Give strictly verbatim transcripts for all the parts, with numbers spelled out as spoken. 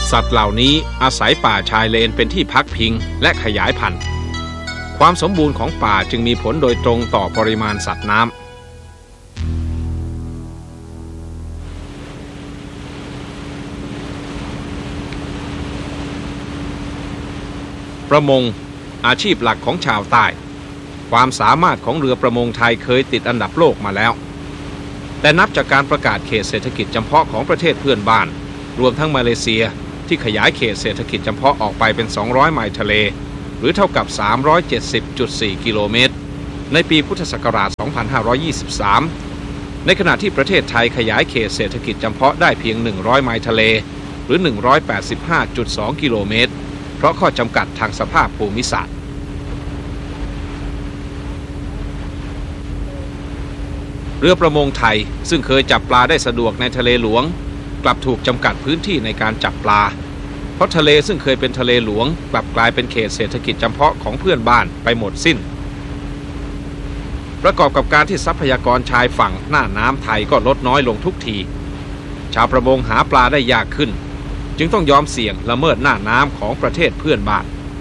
สัตว์เหล่านี้อาศัยป่าชายเลนเป็นที่พักพิงและขยายพันธุ์ความสมบูรณ์ของป่าจึงมีผลโดยตรงต่อปริมาณสัตว์น้ำประมงอาชีพหลักของชาวใต้ความสามารถของเรือประมงไทยเคยติดอันดับโลกมาแล้วแต่นับจากการประกาศเขตเศรษฐกิจจำเพาะของประเทศเพื่อนบ้านรวมทั้งมาเลเซียที่ขยายเขตเศรษฐกิจจำเพาะออกไปเป็นสองร้อยไมล์ทะเลหรือเท่ากับ สามร้อยเจ็ดสิบจุดสี่ กิโลเมตรในปีพุทธศักราช สองพันห้าร้อยยี่สิบสาม ในขณะที่ประเทศไทยขยายเขตเศรษฐกิจจำเพาะได้เพียง หนึ่งร้อยไมล์ทะเลหรือ หนึ่งร้อยแปดสิบห้าจุดสอง กิโลเมตรเพราะข้อจำกัดทางสภาพภูมิศาสตร์เรือประมงไทยซึ่งเคยจับปลาได้สะดวกในทะเลหลวงกลับถูกจำกัดพื้นที่ในการจับปลาเพราะทะเลซึ่งเคยเป็นทะเลหลวงกลับกลายเป็นเขตเศรษฐกิจจำเพาะของเพื่อนบ้านไปหมดสิ้นประกอบกับการที่ทรัพยากรชายฝั่งหน้าน้ำไทยก็ลดน้อยลงทุกทีชาวประมงหาปลาได้ยากขึ้นจึงต้องยอมเสี่ยงละเมิดหน้าน้ำของประเทศเพื่อนบ้าน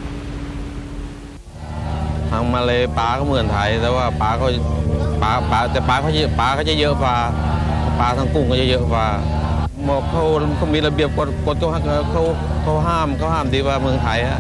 ทางมาเลยปลาก็เหมือนไทยแต่ว่าปลาเขาปลาปลาแต่ปลาเขาปลาเขาจะเยอะปลาปลาทั้งกุ้งก็จะเยอะปลาบอกเขาเขามีระเบียบกฎกฎเขาเขาเขาห้ามเขาห้ามดีว่าเมืองไทยฮะ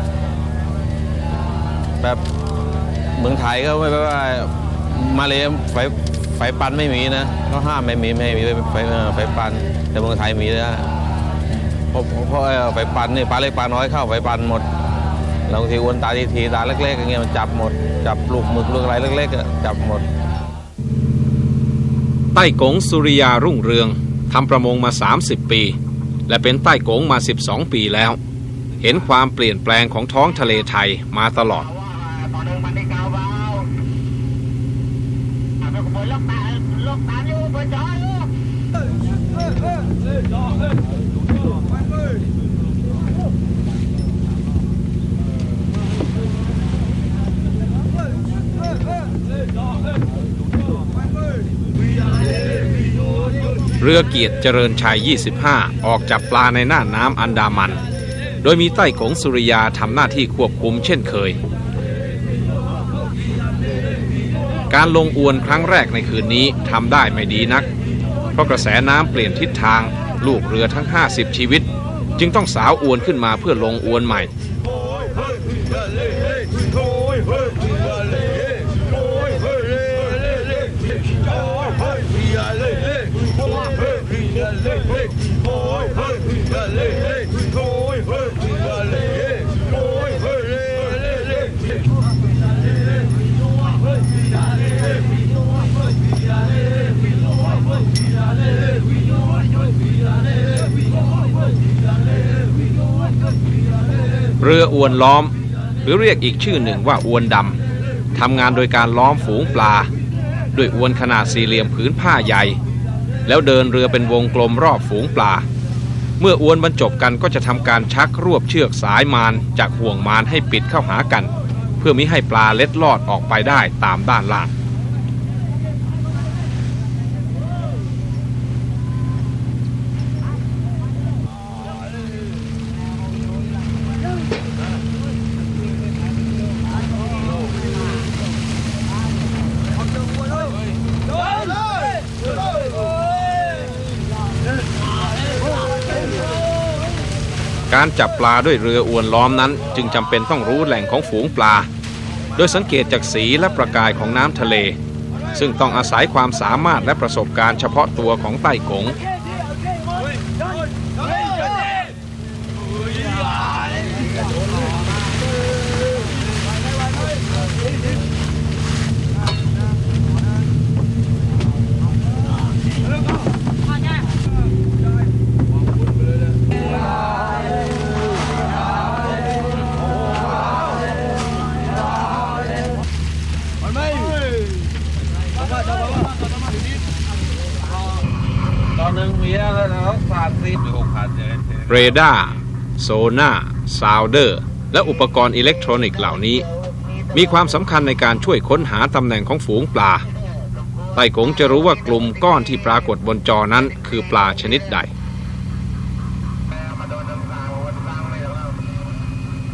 แบบเมืองไทยก็ไม่ว่ามาเลยไฟไฟปันไม่มีนะเขาห้ามไม่มีไม่มีไฟไฟปันแต่เมืองไทยมีนะเพราะเพราะไฟปันนี่ปลาเล็กปลาน้อยเข้าไฟปันหมดบางทีอ้วนตาทีทีตาเล็กๆอย่างเงี้ยมันจับหมดจับลูกหมึกลูกอะไรเล็กๆจับหมดใต้กงสุริยารุ่งเรืองทำประมงมาสามสิบปีและเป็นใต้กงมาสิบสองปีแล้วเห็นความเปลี่ยนแปลงของท้องทะเลไทยมาตลอดเรือเกียรติเจริญชัยยี่สิบห้าออกจับปลาในน่านน้ำอันดามันโดยมีใต้กงสุริยาทำหน้าที่ควบคุมเช่นเคยการลงอวนครั้งแรกในคืนนี้ทำได้ไม่ดีนักเพราะกระแสน้ำเปลี่ยนทิศทางลูกเรือทั้งห้าสิบชีวิตจึงต้องสาวอวนขึ้นมาเพื่อลงอวนใหม่เรืออวนล้อมหรือเรียกอีกชื่อหนึ่งว่าอวนดำทำงานโดยการล้อมฝูงปลาด้วยอวนขนาดสี่เหลี่ยมผืนผ้าใหญ่แล้วเดินเรือเป็นวงกลมรอบฝูงปลาเมื่ออวนบรรจบกันก็จะทำการชักรวบเชือกสายมารจากห่วงมารให้ปิดเข้าหากันเพื่อมิให้ปลาเล็ดลอดออกไปได้ตามด้านล่างการจับปลาด้วยเรืออวนล้อมนั้นจึงจำเป็นต้องรู้แหล่งของฝูงปลาโดยสังเกตจากสีและประกายของน้ำทะเลซึ่งต้องอาศัยความสามารถและประสบการณ์เฉพาะตัวของใต้กงเรดาร์โซน่าซาวเดอร์และอุปกรณ์อิเล็กทรอนิกส์เหล่านี้มีความสำคัญในการช่วยค้นหาตำแหน่งของฝูงปลาไต้กงจะรู้ว่ากลุ่มก้อนที่ปรากฏบนจอนั้นคือปลาชนิดใด